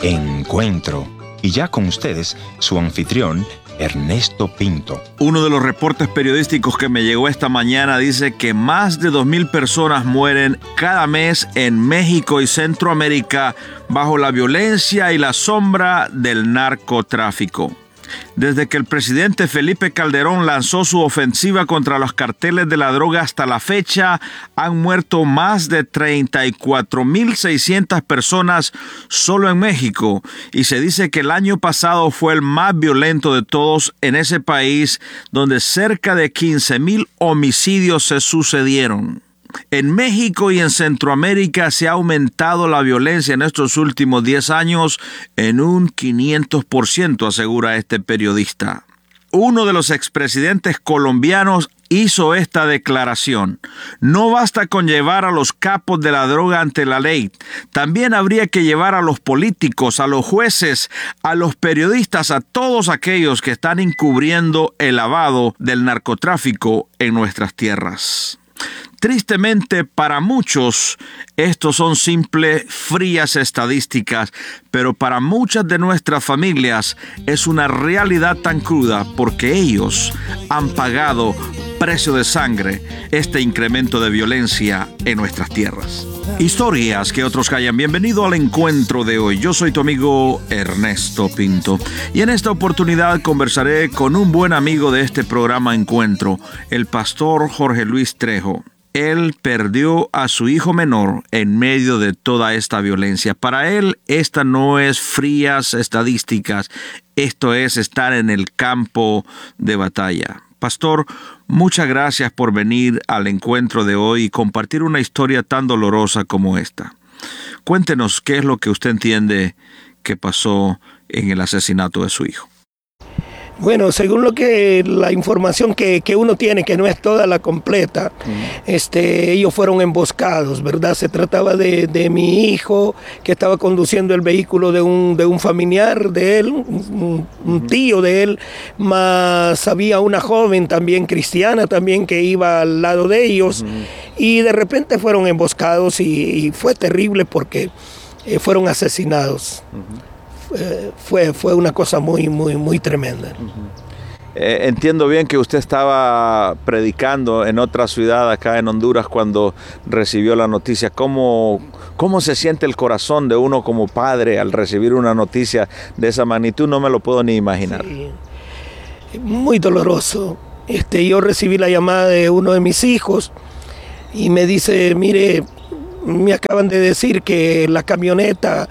Encuentro. Y ya con ustedes, su anfitrión, Ernesto Pinto. Uno de los reportes periodísticos que me llegó esta mañana dice que más de 2,000 personas mueren cada mes en México y Centroamérica bajo la violencia y la sombra del narcotráfico. Desde que el presidente Felipe Calderón lanzó su ofensiva contra los carteles de la droga hasta la fecha, han muerto más de 34,600 personas solo en México, y se dice que el año pasado fue el más violento de todos en ese país, donde cerca de 15,000 homicidios se sucedieron. En México y en Centroamérica se ha aumentado la violencia en estos últimos 10 años en un 500%, asegura este periodista. Uno de los expresidentes colombianos hizo esta declaración: no basta con llevar a los capos de la droga ante la ley, también habría que llevar a los políticos, a los jueces, a los periodistas, a todos aquellos que están encubriendo el lavado del narcotráfico en nuestras tierras. Tristemente, para muchos, estos son simples, frías estadísticas, pero para muchas de nuestras familias es una realidad tan cruda porque ellos han pagado precio de sangre este incremento de violencia en nuestras tierras. Historias que otros callan. Bienvenido al encuentro de hoy. Yo soy tu amigo Ernesto Pinto y en esta oportunidad conversaré con un buen amigo de este programa Encuentro, el pastor Jorge Luis Trejo. Él perdió a su hijo menor en medio de toda esta violencia. Para él, esta no es frías estadísticas, esto es estar en el campo de batalla. Pastor, muchas gracias por venir al encuentro de hoy y compartir una historia tan dolorosa como esta. Cuéntenos qué es lo que usted entiende que pasó en el asesinato de su hijo. Bueno, según la información que uno tiene, que no es toda la completa, ellos fueron emboscados, ¿verdad? Se trataba de mi hijo, que estaba conduciendo el vehículo de un familiar de él, un tío de él, más había una joven también cristiana también que iba al lado de ellos, y de repente fueron emboscados y fue terrible porque fueron asesinados. Fue una cosa muy, muy, muy tremenda. Entiendo bien que usted estaba predicando en otra ciudad acá en Honduras cuando recibió la noticia. ¿Cómo se siente el corazón de uno como padre al recibir una noticia de esa magnitud? No me lo puedo ni imaginar. Sí, muy doloroso. Yo recibí la llamada de uno de mis hijos y me dice: mire, me acaban de decir que la camioneta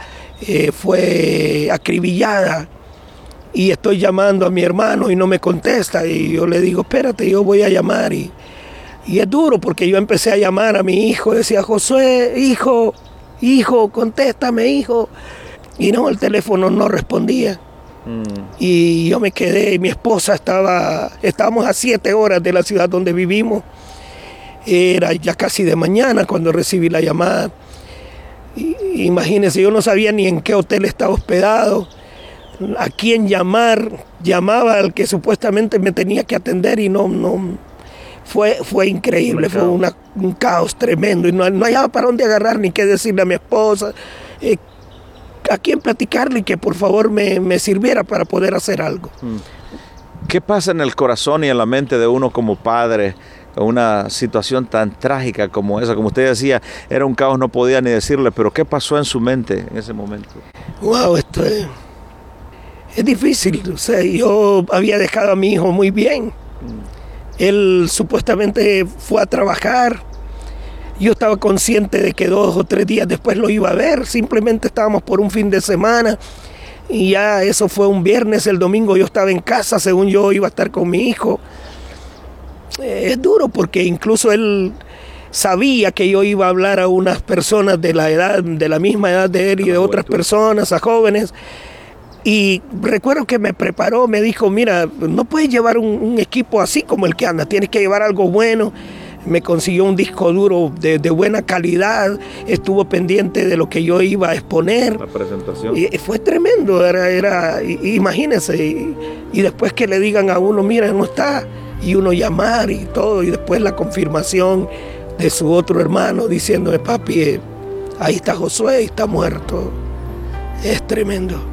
fue acribillada y estoy llamando a mi hermano y no me contesta, y yo le digo: espérate, yo voy a llamar, y es duro porque yo empecé a llamar a mi hijo, decía: Josué, hijo, contéstame, hijo, y no, el teléfono no respondía. Y yo me quedé, mi esposa estábamos a 7 horas de la ciudad donde vivimos, era ya casi de mañana cuando recibí la llamada. Imagínense, yo no sabía ni en qué hotel estaba hospedado, a quién llamar. Llamaba al que supuestamente me tenía que atender y no fue increíble, fue un caos tremendo y no hallaba para dónde agarrar ni qué decirle a mi esposa, a quién platicarle y que por favor me sirviera para poder hacer algo. ¿Qué pasa en el corazón y en la mente de uno como padre? Una situación tan trágica como esa, como usted decía, era un caos, no podía ni decirle, pero ¿qué pasó en su mente en ese momento? Wow, esto es difícil. O sea, yo había dejado a mi hijo muy bien. Él supuestamente fue a trabajar. Yo estaba consciente de que 2 o 3 días después lo iba a ver. Simplemente estábamos por un fin de semana y ya eso fue un viernes. El domingo yo estaba en casa, según yo iba a estar con mi hijo. Es duro porque incluso él sabía que yo iba a hablar a unas personas de la misma edad de él y de otras personas, a jóvenes. Y recuerdo que me preparó, me dijo: mira, no puedes llevar un equipo así como el que anda, tienes que llevar algo bueno. Me consiguió un disco duro de buena calidad, estuvo pendiente de lo que yo iba a exponer. La presentación. Y fue tremendo, imagínense, y después que le digan a uno: mira, no está, y uno llamar y todo, y después la confirmación de su otro hermano diciéndome: papi, ahí está Josué, está muerto. Es tremendo.